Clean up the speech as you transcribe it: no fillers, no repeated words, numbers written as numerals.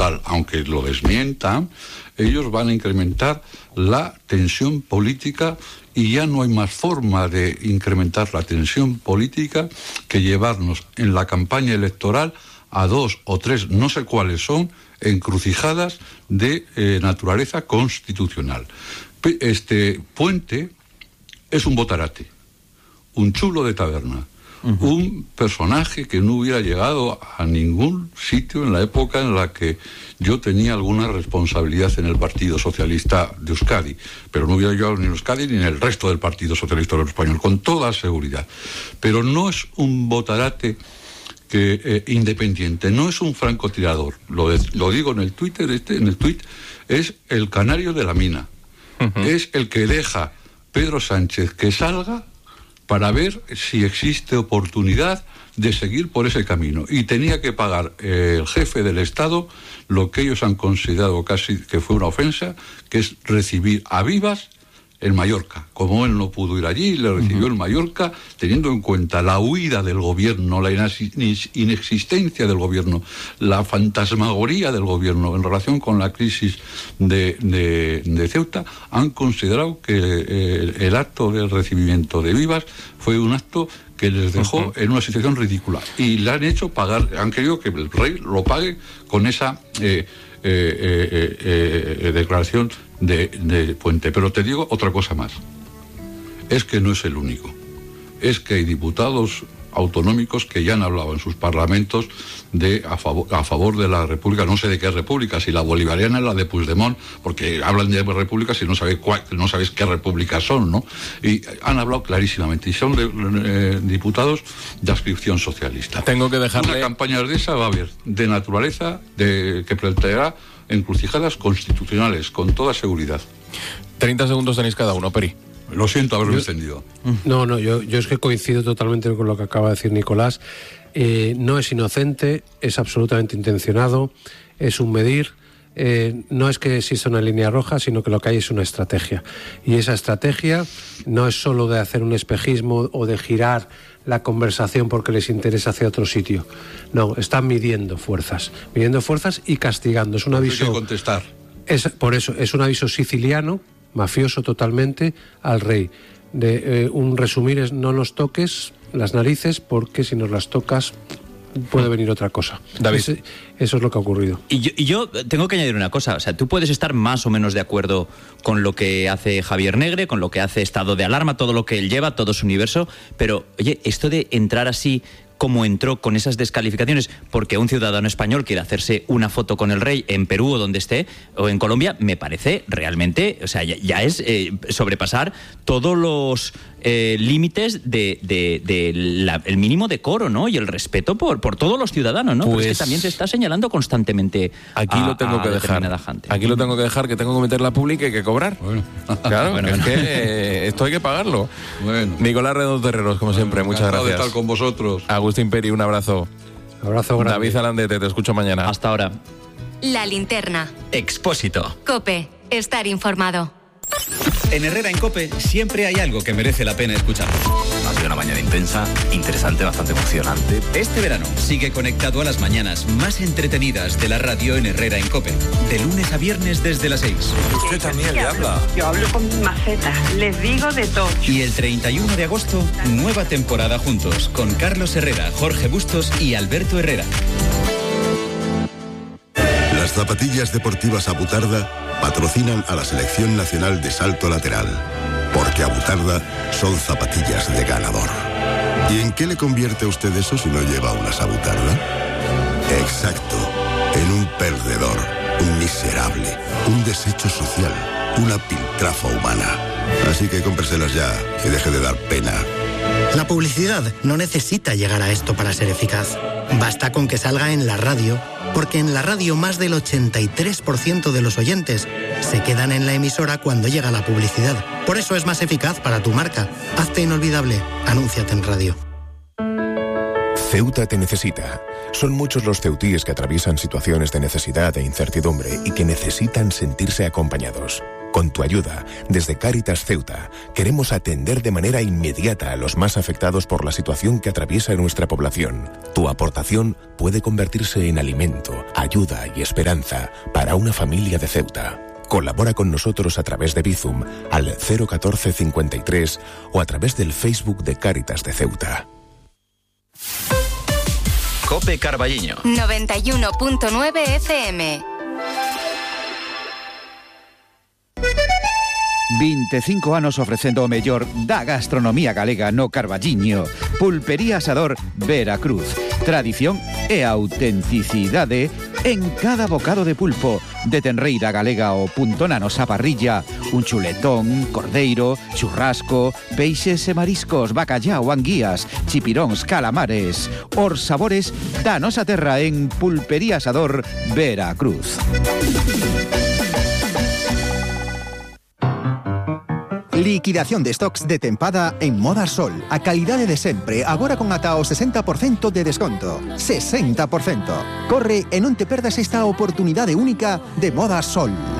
electoral, aunque lo desmientan, ellos van a incrementar la tensión política y ya no hay más forma de incrementar la tensión política que llevarnos en la campaña electoral a 2 o 3, no sé cuáles son, encrucijadas de naturaleza constitucional. Puente es un botarate, un chulo de taberna, un personaje que no hubiera llegado a ningún sitio en la época en la que yo tenía alguna responsabilidad en el Partido Socialista de Euskadi, pero no hubiera llegado ni en Euskadi ni en el resto del Partido Socialista Obrero Español, con toda seguridad. Pero no es un botarate independiente, no es un francotirador, lo digo en el Twitter, en el tuit, es el canario de la mina, es el que deja Pedro Sánchez que salga para ver si existe oportunidad de seguir por ese camino, y tenía que pagar el jefe del Estado lo que ellos han considerado casi que fue una ofensa, que es recibir a vivas en Mallorca. Como él no pudo ir allí, le recibió en Mallorca, teniendo en cuenta la huida del gobierno, la inexistencia del gobierno, la fantasmagoría del gobierno en relación con la crisis de Ceuta, han considerado que el acto del recibimiento de vivas fue un acto que les dejó en una situación ridícula, y le han hecho pagar, han querido que el rey lo pague con esa declaración de Puente. Pero te digo otra cosa más, es que no es el único, es que hay diputados autonómicos que ya han hablado en sus parlamentos a favor de la república, no sé de qué república, si la bolivariana es la de Puigdemont, porque hablan de repúblicas y no sabéis qué repúblicas son, ¿no? Y han hablado clarísimamente, y son diputados de adscripción socialista. Tengo que dejarle... Una campaña de esa va a haber de naturaleza que planteará encrucijadas constitucionales, con toda seguridad. 30 segundos tenéis cada uno, Peri. Lo siento haberme extendido. No, yo es que coincido totalmente con lo que acaba de decir Nicolás. No es inocente, es absolutamente intencionado, es un medir. No es que exista una línea roja, sino que lo que hay es una estrategia. Y esa estrategia no es solo de hacer un espejismo o de girar la conversación porque les interesa hacia otro sitio. No, están midiendo fuerzas y castigando. Es un aviso. Hay que contestar. Por eso, es un aviso siciliano, mafioso totalmente, al rey. Un resumir es: no nos toques las narices, porque si nos las tocas puede venir otra cosa. David. Eso es lo que ha ocurrido. Y yo tengo que añadir una cosa, o sea, tú puedes estar más o menos de acuerdo con lo que hace Javier Negre, con lo que hace Estado de Alarma, todo lo que él lleva, todo su universo, pero, oye, esto de entrar así como entró, con esas descalificaciones, porque un ciudadano español quiere hacerse una foto con el rey en Perú o donde esté, o en Colombia, me parece realmente, o sea, ya es sobrepasar todos los límites el mínimo decoro, ¿no? Y el respeto por todos los ciudadanos, ¿no? Pues, pero es que también se está señalando constantemente aquí lo tengo que dejar. Aquí lo tengo que dejar, que tengo que meter la pública y hay que cobrar. Bueno. Claro, bueno. Es que esto hay que pagarlo. Bueno. Nicolás Redondo Terreros, como siempre, muchas gracias. De estar con vosotros. Agustín Peri, un abrazo. Abrazo grande. David Alandete, te escucho mañana. Hasta ahora. La Linterna. Expósito. COPE. Estar informado. En Herrera en COPE siempre hay algo que merece la pena escuchar. Ha sido una mañana intensa, interesante, bastante emocionante. Este verano sigue conectado a las mañanas más entretenidas de la radio en Herrera en COPE. De lunes a viernes desde las 6. Usted también le habla. Yo hablo con macetas, les digo de todo. Y el 31 de agosto, nueva temporada juntos con Carlos Herrera, Jorge Bustos y Alberto Herrera. Las zapatillas deportivas Abutarda patrocinan a la Selección Nacional de Salto Lateral, porque Abutarda son zapatillas de ganador. ¿Y en qué le convierte a usted eso si no lleva unas Abutarda? Exacto, en un perdedor, un miserable, un desecho social, una piltrafa humana. Así que cómpreselas ya y deje de dar pena. La publicidad no necesita llegar a esto para ser eficaz. Basta con que salga en la radio, porque en la radio más del 83% de los oyentes se quedan en la emisora cuando llega la publicidad. Por eso es más eficaz para tu marca. Hazte inolvidable. Anúnciate en radio. Ceuta te necesita. Son muchos los ceutíes que atraviesan situaciones de necesidad e incertidumbre y que necesitan sentirse acompañados. Con tu ayuda, desde Cáritas Ceuta, queremos atender de manera inmediata a los más afectados por la situación que atraviesa nuestra población. Tu aportación puede convertirse en alimento, ayuda y esperanza para una familia de Ceuta. Colabora con nosotros a través de Bizum al 01453 o a través del Facebook de Cáritas de Ceuta. Cope Carballiño 91.9 FM. 25 anos ofrecendo o mellor da gastronomía galega no Carballiño. Pulpería Asador Veracruz. Tradición e autenticidade en cada bocado de pulpo. De tenreira galega ao punto na nosa parrilla. Un chuletón, cordeiro, churrasco, peixes e mariscos, bacallao, anguías, chipiróns, calamares. Os sabores da nosa terra en Pulpería Asador Veracruz. Liquidación de stocks de tempada en Moda Sol. A calidade de sempre, agora con ata o 60% de desconto. 60%. Corre e non te perdas esta oportunidade única de Moda Sol.